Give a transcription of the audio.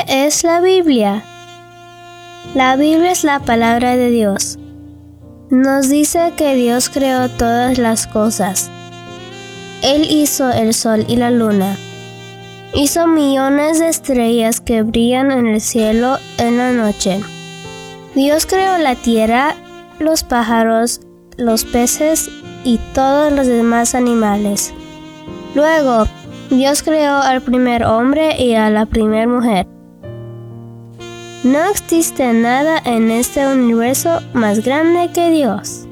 es la Biblia? La Biblia es la palabra de Dios. Nos dice que Dios creó todas las cosas. Él hizo el sol y la luna. Hizo millones de estrellas que brillan en el cielo en la noche. Dios creó la tierra, los pájaros, los peces y todos los demás animales. Luego, Dios creó al primer hombre y a la primera mujer. No existe nada en este universo más grande que Dios.